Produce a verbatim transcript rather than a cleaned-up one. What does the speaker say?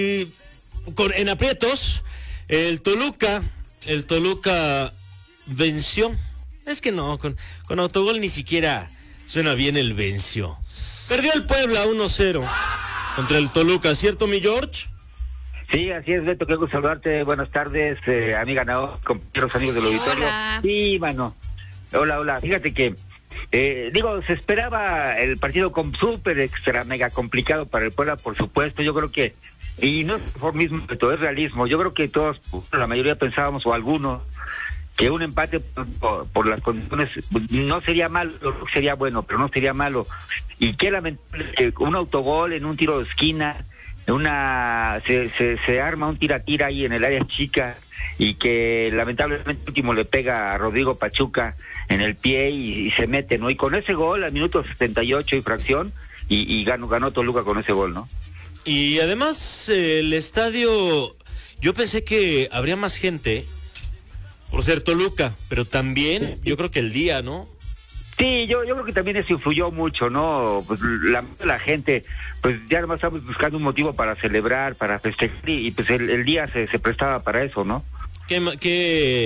Y con, en aprietos, el Toluca, el Toluca venció. Es que no, con, con autogol ni siquiera suena bien el venció. Perdió el Puebla uno cero contra el Toluca, ¿cierto, mi George? Sí, así es, Beto, qué gusto saludarte. Buenas tardes, eh, amiga Nao, compañeros, amigos del auditorio. Hola. Sí, mano. Hola, hola. Fíjate que, eh, digo, se esperaba el partido con súper extra mega complicado para el Puebla, por supuesto. Yo creo que, y no es por mismo, Beto, es realismo. Yo creo que todos, la mayoría pensábamos, o algunos, que un empate por, por las condiciones no sería malo, sería bueno, pero no sería malo. Y qué lamentable que un autogol en un tiro de esquina, una se, se, se arma un tira-tira ahí en el área chica y que lamentablemente último le pega a Rodrigo Pachuca en el pie y, y se mete, ¿no? Y con ese gol al minuto setenta y ocho y fracción y, y ganó, ganó Toluca con ese gol, ¿no? Y además el estadio, yo pensé que habría más gente por ser Toluca, pero también yo creo que el día, ¿no? Sí, yo yo creo que también eso influyó mucho, ¿no? Pues la, la gente, pues ya además estamos buscando un motivo para celebrar, para festejar, y, y pues el, el día se, se prestaba para eso, ¿no? ¿Qué, qué